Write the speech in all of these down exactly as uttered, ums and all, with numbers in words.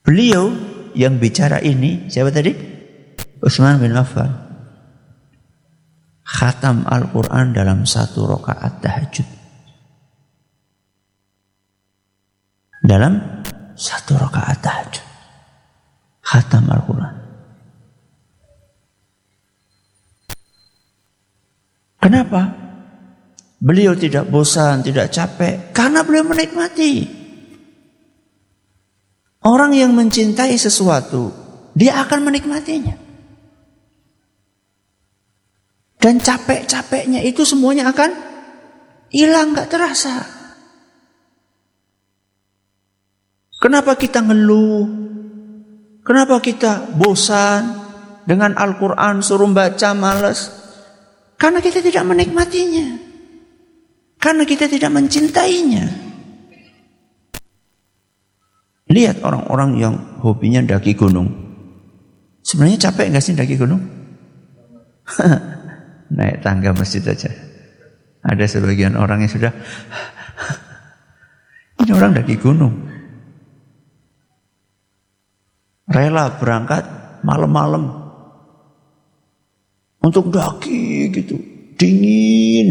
Beliau yang bicara ini, siapa tadi? Utsman bin Affan. Khatam Al-Quran dalam satu rakaat tahajud. Dalam satu rakaat tahajud. Khatam Al-Quran. Kenapa? Beliau tidak bosan, tidak capek. Karena beliau menikmati. Orang yang mencintai sesuatu, dia akan menikmatinya. Dan capek-capeknya itu semuanya akan hilang, gak terasa. Kenapa kita ngeluh? Kenapa kita bosan dengan Al-Quran, suruh baca malas? Karena kita tidak menikmatinya. Karena kita tidak mencintainya. Lihat orang-orang yang hobinya daki gunung. Sebenarnya capek gak sih daki gunung? Naik tangga masjid aja. Ada sebagian orang yang sudah ini orang daki gunung. Rela berangkat malam-malam untuk daki gitu. Dingin.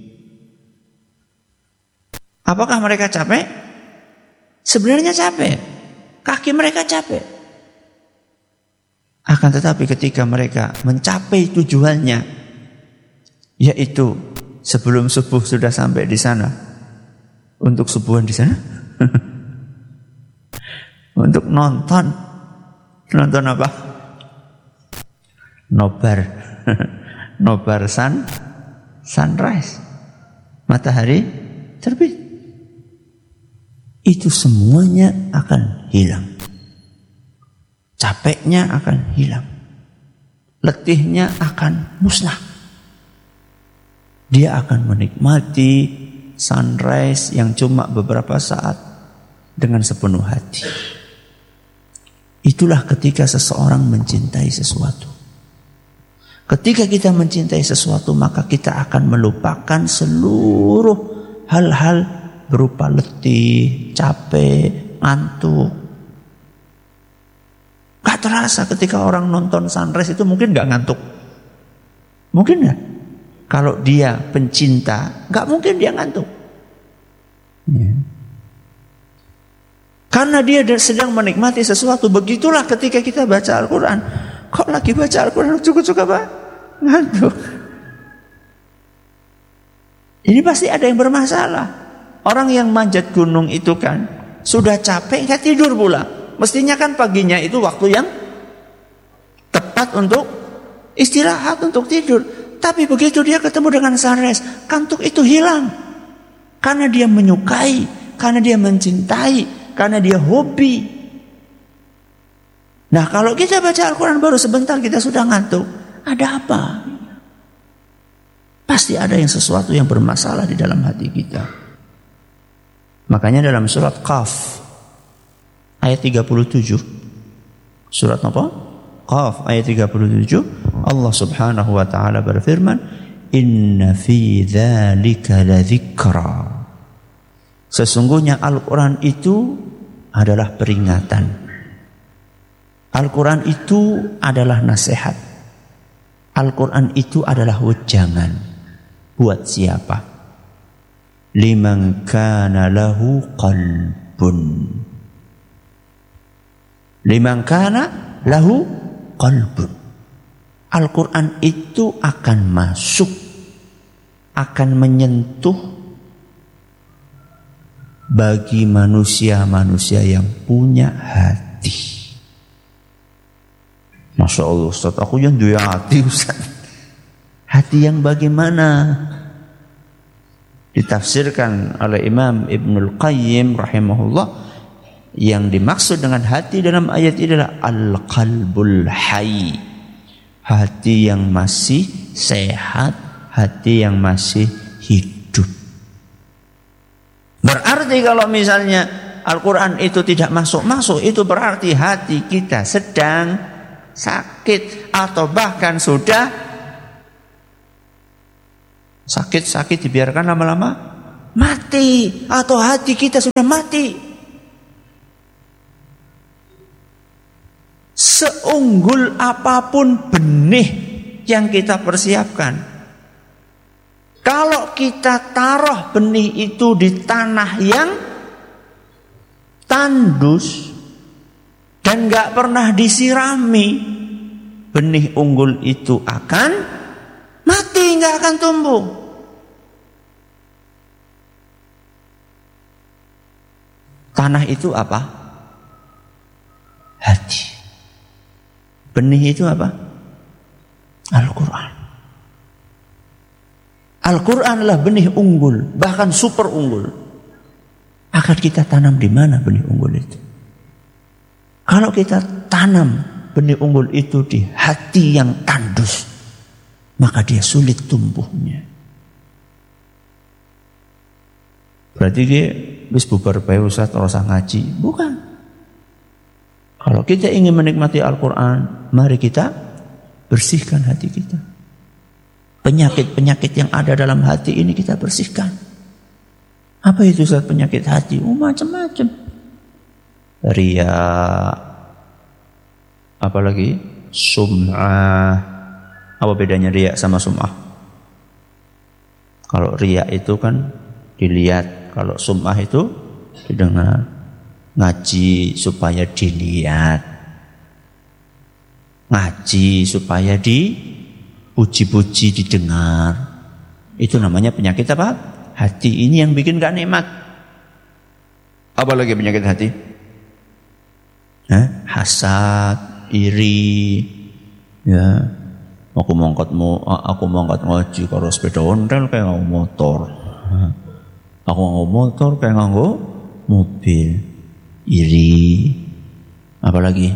Apakah mereka capek? Sebenarnya capek. Kaki mereka capek. Akan tetapi ketika mereka mencapai tujuannya, yaitu sebelum subuh sudah sampai di sana. Untuk subuhan di sana? Untuk nonton. Nonton apa? Nobar. Nobar sun, sunrise. Matahari terbit. Itu semuanya akan hilang. Capeknya akan hilang. Letihnya akan musnah. Dia akan menikmati sunrise yang cuma beberapa saat dengan sepenuh hati. Itulah ketika seseorang mencintai sesuatu. Ketika kita mencintai sesuatu, maka kita akan melupakan seluruh hal-hal berupa letih, capek, ngantuk. Gak terasa ketika orang nonton sunrise itu mungkin gak ngantuk. Mungkin gak? Kalau dia pencinta, gak mungkin dia ngantuk. Ya. Karena dia sedang menikmati sesuatu. Begitulah ketika kita baca Al-Quran. Kok lagi baca Al-Quran cukup-cukup apa? Ngantuk. Ini pasti ada yang bermasalah. Orang yang manjat gunung itu kan sudah capek, gak tidur pula. Mestinya kan paginya itu waktu yang tepat untuk istirahat, untuk tidur. Tapi begitu dia ketemu dengan sunrise, kantuk itu hilang. Karena dia menyukai, karena dia mencintai, karena dia hobi. Nah, kalau kita baca Al-Quran baru sebentar kita sudah ngantuk, ada apa? Pasti ada yang sesuatu yang bermasalah di dalam hati kita. Makanya dalam surat Qaf ayat tiga puluh tujuh, surat apa? Qaf ayat tiga puluh tujuh, Allah Subhanahu wa taala berfirman, "Inna fi dzalika ladzikra." Sesungguhnya Al-Qur'an itu adalah peringatan. Al-Qur'an itu adalah nasihat. Al-Qur'an itu adalah wejangan. Buat siapa? Liman kana lahu qalbun. Liman kana lahu qalbun. Al-Quran itu akan masuk, akan menyentuh bagi manusia-manusia yang punya hati. Masya Allah Ustaz, aku yang punya hati Ustaz. Hati yang bagaimana? Ditafsirkan oleh Imam Ibnul Qayyim rahimahullah, yang dimaksud dengan hati dalam ayat ini adalah al-qalbul hayy, hati yang masih sehat, hati yang masih hidup. Berarti kalau misalnya Al-Quran itu tidak masuk-masuk, itu berarti hati kita sedang sakit atau bahkan sudah sakit-sakit, dibiarkan lama-lama mati, atau hati kita sudah mati. seunggul apapun benih yang kita persiapkan, kalau kita taruh benih itu di tanah yang tandus dan gak pernah disirami, benih unggul itu akan mati, gak akan tumbuh. Tanah itu apa? Hati. Benih itu apa? Al-Quran. Al-Quran adalah benih unggul, bahkan super unggul. Akan kita tanam di mana benih unggul itu? Kalau kita tanam benih unggul itu di hati yang tandus, maka dia sulit tumbuhnya. Berarti dia wis bubar bae Ustaz ora usah ngaji. Bukan. Kalau kita ingin menikmati Al-Quran, mari kita bersihkan hati kita. Penyakit-penyakit yang ada dalam hati ini kita bersihkan. Apa itu Ustaz penyakit hati? Oh, macam-macam. Riya, apalagi sum'ah. Apa bedanya riya sama sum'ah? Kalau riya itu kan dilihat, kalau sum'ah itu didengar. Ngaji supaya dilihat, ngaji supaya dipuji-puji, didengar. Itu namanya penyakit apa? Hati. Ini yang bikin gak nikmat. Apalagi penyakit hati? Hah? Hasad, iri, ya. Aku mongkot mau, aku mongkot ngaji karo sepeda ontel kayak nganggo motor. Aku nganggo motor kayak nganggo mobil. Iri, apalagi?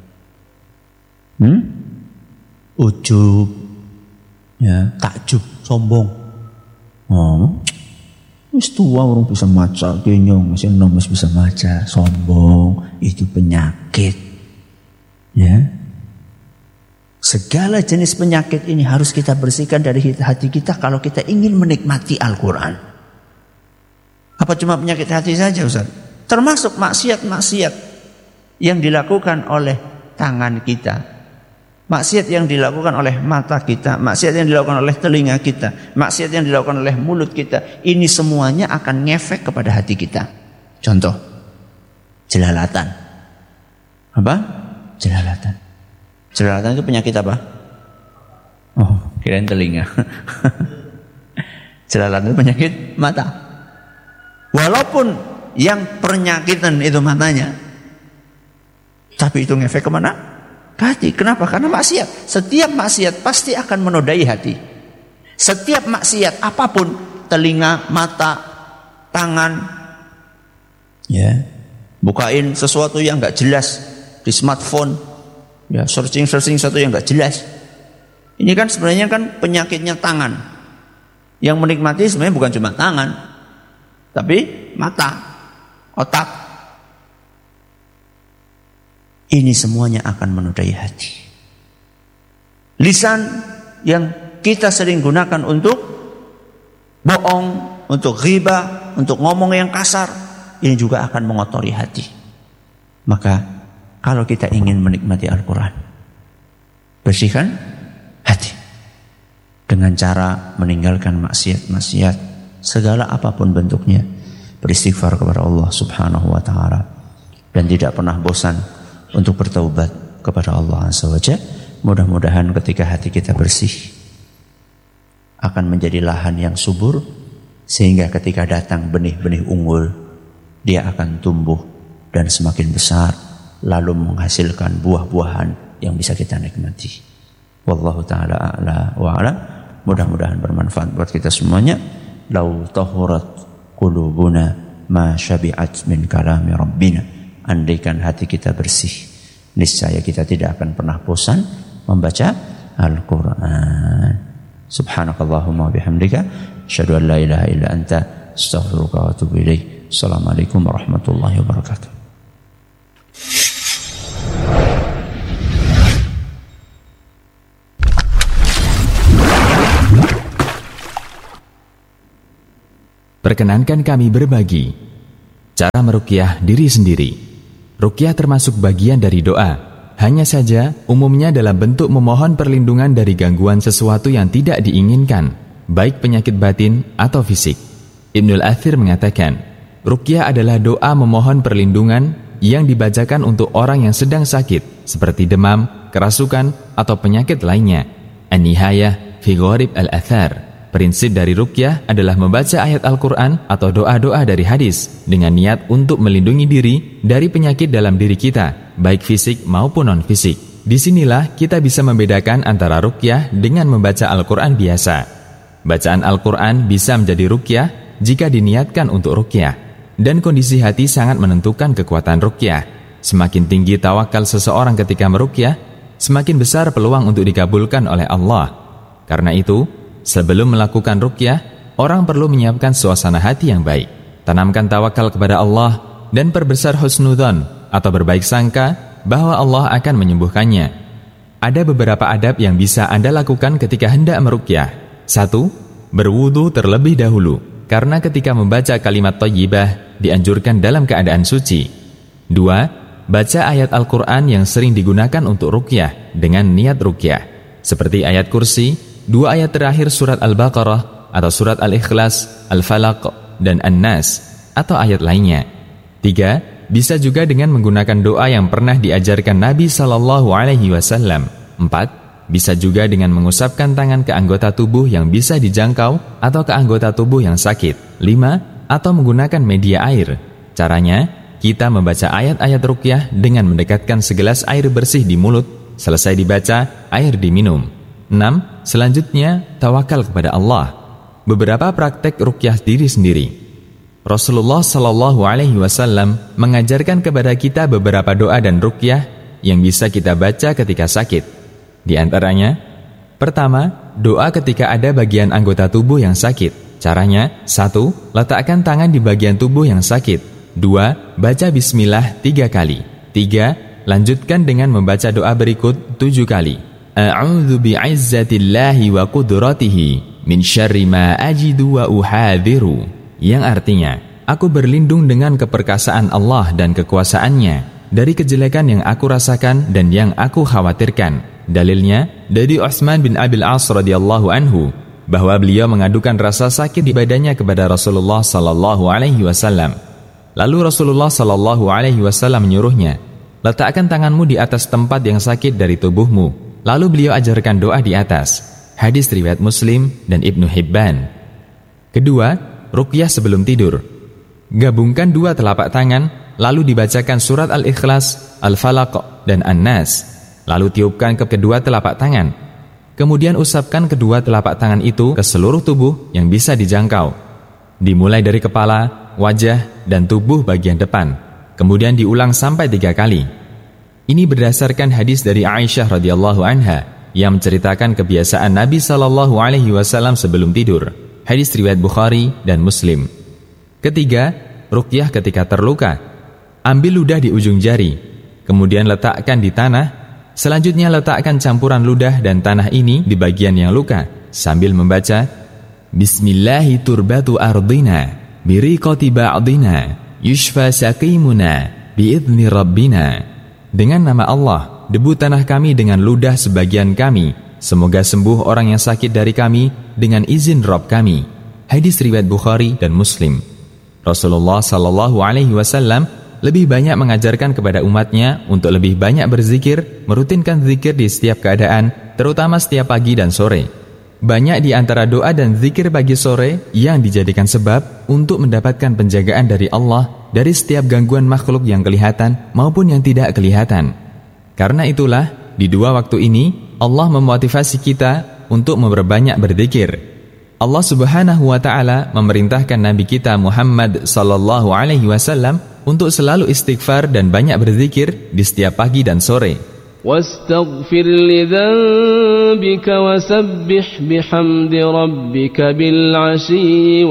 Hmm? Ujub, ya, takjub, sombong. Oh, wis tua orang bisa maca, kenyong masih enom bisa maca, sombong, itu penyakit. Ya. Segala jenis penyakit ini harus kita bersihkan dari hati kita kalau kita ingin menikmati Al-Quran. Apa cuma penyakit hati saja, Ustaz? Termasuk maksiat-maksiat yang dilakukan oleh tangan kita, maksiat yang dilakukan oleh mata kita, maksiat yang dilakukan oleh telinga kita, maksiat yang dilakukan oleh mulut kita. Ini semuanya akan ngefek kepada hati kita. Contoh, jelalatan. Apa? Jelalatan. Jelalatan itu penyakit apa? Oh, kirain telinga. Jelalatan itu penyakit mata. Walaupun yang penyakitan itu matanya, tapi itu ngefek kemana? Ke hati. Kenapa? Karena maksiat. Setiap maksiat pasti akan menodai hati. Setiap maksiat apapun, telinga, mata, tangan, ya, bukain sesuatu yang nggak jelas di smartphone, ya, searching searching sesuatu yang nggak jelas. Ini kan sebenarnya kan penyakitnya tangan. Yang menikmati sebenarnya bukan cuma tangan, tapi mata, otak. Ini semuanya akan menodai hati. Lisan yang kita sering gunakan untuk bohong, untuk ghibah, untuk ngomong yang kasar, ini juga akan mengotori hati. Maka kalau kita ingin menikmati Al-Quran, bersihkan hati dengan cara meninggalkan maksiat-maksiat segala apapun bentuknya, beristighfar kepada Allah Subhanahu wa taala, dan tidak pernah bosan untuk bertaubat kepada Allah Azza wa Jalla. Mudah-mudahan ketika hati kita bersih akan menjadi lahan yang subur, sehingga ketika datang benih-benih unggul, dia akan tumbuh dan semakin besar, lalu menghasilkan buah-buahan yang bisa kita nikmati. Wallahu taala a'la wa a'lam. Mudah-mudahan bermanfaat buat kita semuanya. Lau tahurat qulubuna ma syabi'at min kalami rabbina. Andaikan hati kita bersih, niscaya kita tidak akan pernah bosan membaca Al-Quran. Subhanakallahumma bihamdika asyhadu an la ilaha illa anta astaghfiruka wa atubu ilaik. Assalamualaikum warahmatullahi wabarakatuh. Perkenankan kami berbagi cara meruqyah diri sendiri. Ruqyah termasuk bagian dari doa. hanya saja umumnya dalam bentuk memohon perlindungan dari gangguan sesuatu yang tidak diinginkan, baik penyakit batin atau fisik. Ibnul Athir mengatakan, ruqyah adalah doa memohon perlindungan yang dibacakan untuk orang yang sedang sakit, seperti demam, kerasukan, atau penyakit lainnya. An-Nihayah fi Gharib al-Athar. Prinsip dari ruqyah adalah membaca ayat Al-Quran atau doa-doa dari hadis dengan niat untuk melindungi diri dari penyakit dalam diri kita, baik fisik maupun non-fisik. Disinilah kita bisa membedakan antara ruqyah dengan membaca Al-Quran biasa. Bacaan Al-Quran bisa menjadi ruqyah jika diniatkan untuk ruqyah, dan kondisi hati sangat menentukan kekuatan ruqyah. Semakin tinggi tawakal seseorang ketika meruqyah, semakin besar peluang untuk dikabulkan oleh Allah. Karena itu, sebelum melakukan ruqyah, orang perlu menyiapkan suasana hati yang baik. Tanamkan tawakal kepada Allah dan perbesar husnudzon atau berbaik sangka bahwa Allah akan menyembuhkannya. Ada beberapa adab yang bisa Anda lakukan ketika hendak meruqyah. Satu, berwudu terlebih dahulu, karena ketika membaca kalimat thayyibah dianjurkan dalam keadaan suci. Dua, baca ayat Al-Quran yang sering digunakan untuk ruqyah dengan niat ruqyah, seperti ayat kursi, dua ayat terakhir surat Al-Baqarah atau surat Al-Ikhlas, Al-Falaq, dan An-Nas, atau ayat lainnya. Tiga, bisa juga dengan menggunakan doa yang pernah diajarkan Nabi Sallallahu Alaihi Wasallam. Empat, bisa juga dengan mengusapkan tangan ke anggota tubuh yang bisa dijangkau atau ke anggota tubuh yang sakit. Lima, atau menggunakan media air. Caranya, kita membaca ayat-ayat ruqyah dengan mendekatkan segelas air bersih di mulut. Selesai dibaca, air diminum. Enam, selanjutnya tawakal kepada Allah. Beberapa praktek ruqyah diri sendiri. Rasulullah Shallallahu Alaihi Wasallam mengajarkan kepada kita beberapa doa dan ruqyah yang bisa kita baca ketika sakit. Di antaranya, pertama, doa ketika ada bagian anggota tubuh yang sakit. Caranya, satu, letakkan tangan di bagian tubuh yang sakit. Dua, baca bismillah tiga kali. Tiga, lanjutkan dengan membaca doa berikut tujuh kali. A'udzu bi'izzatillahi wa qudratihi min syarri ma ajidu wa uhadhiru, yang artinya, aku berlindung dengan keperkasaan Allah dan kekuasaannya dari kejelekan yang aku rasakan dan yang aku khawatirkan. Dalilnya dari Utsman bin Abil As radhiyallahu anhu bahwa beliau mengadukan rasa sakit di badannya kepada Rasulullah sallallahu alaihi wasallam. Lalu Rasulullah sallallahu alaihi wasallam menyuruhnya, letakkan tanganmu di atas tempat yang sakit dari tubuhmu. Lalu beliau ajarkan doa di atas. Hadis riwayat Muslim dan Ibnu Hibban. Kedua, ruqyah sebelum tidur. Gabungkan dua telapak tangan, lalu dibacakan surat Al-Ikhlas, Al-Falaq, dan An-Nas. Lalu tiupkan ke kedua telapak tangan. Kemudian usapkan kedua telapak tangan itu ke seluruh tubuh yang bisa dijangkau. Dimulai dari kepala, wajah, dan tubuh bagian depan. Kemudian diulang sampai tiga kali. Ini berdasarkan hadis dari Aisyah radhiyallahu anha yang menceritakan kebiasaan Nabi sallallahu alaihi wasallam sebelum tidur. Hadis riwayat Bukhari dan Muslim. Ketiga, ruqyah ketika terluka. Ambil ludah di ujung jari, kemudian letakkan di tanah. Selanjutnya letakkan campuran ludah dan tanah ini di bagian yang luka sambil membaca Bismillahi turbatu ardina biriqati ba'dina yushfa saqimuna biizni rabbina. Dengan nama Allah, debu tanah kami dengan ludah sebagian kami. Semoga sembuh orang yang sakit dari kami dengan izin Rabb kami. Hadis riwayat Bukhari dan Muslim. Rasulullah Sallallahu Alaihi Wasallam lebih banyak mengajarkan kepada umatnya untuk lebih banyak berzikir, merutinkan zikir di setiap keadaan, terutama setiap pagi dan sore. Banyak di antara doa dan zikir pagi sore yang dijadikan sebab untuk mendapatkan penjagaan dari Allah dari setiap gangguan makhluk yang kelihatan maupun yang tidak kelihatan. Karena itulah, di dua waktu ini Allah memotivasi kita untuk memperbanyak berzikir. Allah Subhanahu wa taala memerintahkan Nabi kita Muhammad sallallahu alaihi wasallam untuk selalu istighfar dan banyak berzikir di setiap pagi dan sore. واستغفر لذنبك وسبح بحمد ربك بالعشي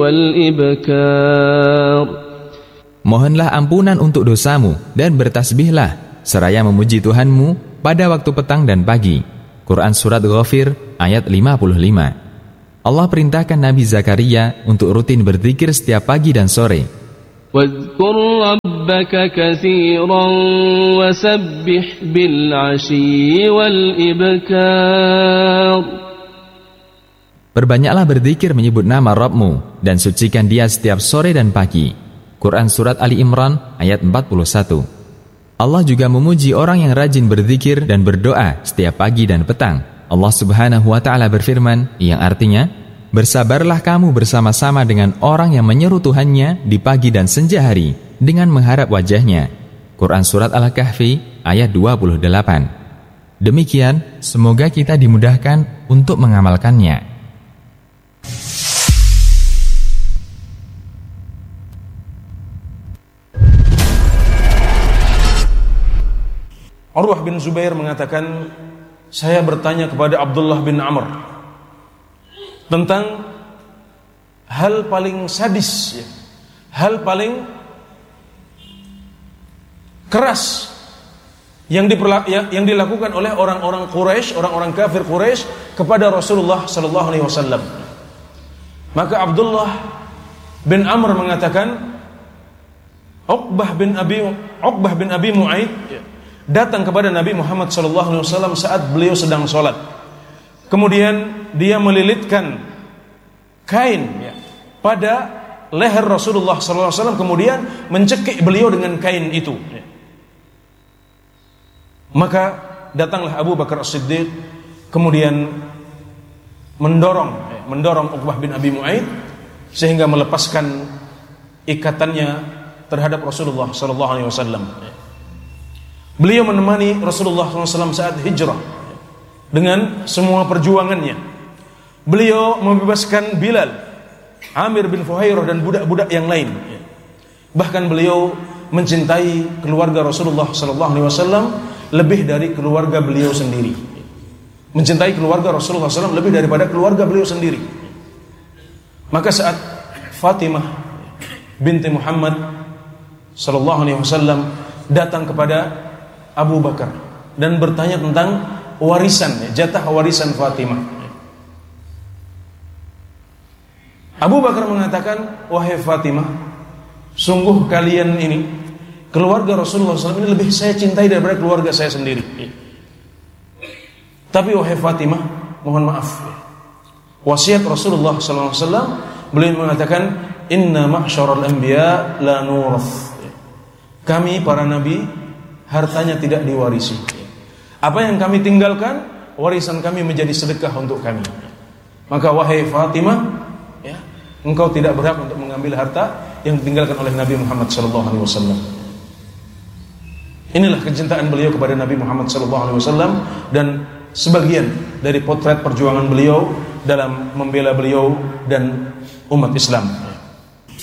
والإبكار. Mohonlah ampunan untuk dosamu dan bertasbihlah seraya memuji Tuhanmu pada waktu petang dan pagi. Quran Surat Ghafir ayat lima puluh lima. Allah perintahkan Nabi Zakaria untuk rutin berzikir setiap pagi dan sore. واذكر ربك كثيرا وسبح بالعشي والإبكار. Perbanyaklah berzikir menyebut nama Rabbmu dan sucikan Dia setiap sore dan pagi. Quran Surat Ali Imran ayat empat puluh satu. Allah juga memuji orang yang rajin berzikir dan berdoa setiap pagi dan petang. Allah Subhanahu wa Ta'ala berfirman, yang artinya, bersabarlah kamu bersama-sama dengan orang yang menyeru Tuhannya di pagi dan senja hari dengan mengharap wajahnya. Quran Surat Al-Kahfi ayat dua puluh delapan. Demikian, semoga kita dimudahkan untuk mengamalkannya. Urwah bin Zubair mengatakan, saya bertanya kepada Abdullah bin Amr tentang hal paling sadis, ya, hal paling keras yang, diperla- yang dilakukan oleh orang-orang Quraisy, orang-orang kafir Quraisy kepada Rasulullah sallallahu alaihi wasallam. Maka Abdullah bin Amr mengatakan, Uqbah bin Abi Uqbah bin Abi Mu'aid datang kepada Nabi Muhammad sallallahu alaihi wasallam saat beliau sedang sholat. Kemudian dia melilitkan kain pada leher Rasulullah sallallahu alaihi wasallam, kemudian mencekik beliau dengan kain itu. Maka datanglah Abu Bakar As-Siddiq, kemudian mendorong mendorong Uqbah bin Abi Mu'aid sehingga melepaskan ikatannya terhadap Rasulullah sallallahu alaihi wasallam. Beliau menemani Rasulullah sallallahu alaihi wasallam saat hijrah dengan semua perjuangannya. Beliau membebaskan Bilal, Amir bin Fuhairah dan budak-budak yang lain. Bahkan beliau mencintai keluarga Rasulullah sallallahu alaihi wasallam lebih dari keluarga beliau sendiri. Mencintai keluarga Rasulullah sallallahu alaihi wasallam lebih daripada keluarga beliau sendiri. Maka saat Fatimah binti Muhammad sallallahu alaihi wasallam datang kepada Abu Bakar dan bertanya tentang warisan, jatah warisan Fatimah, Abu Bakar mengatakan, wahai Fatimah, sungguh kalian ini, keluarga Rasulullah sallallahu alaihi wasallam ini lebih saya cintai daripada keluarga saya sendiri. Tapi wahai Fatimah, mohon maaf, wasiat Rasulullah sallallahu alaihi wasallam, beliau mengatakan, inna ma'syaral anbiya la nurath. Kami para nabi hartanya tidak diwarisi. Apa yang kami tinggalkan, warisan kami menjadi sedekah untuk kami. Maka wahai Fatimah, ya, engkau tidak berhak untuk mengambil harta yang ditinggalkan oleh Nabi Muhammad sallallahu alaihi wasallam. Inilah kecintaan beliau kepada Nabi Muhammad sallallahu alaihi wasallam dan sebagian dari potret perjuangan beliau dalam membela beliau dan umat Islam.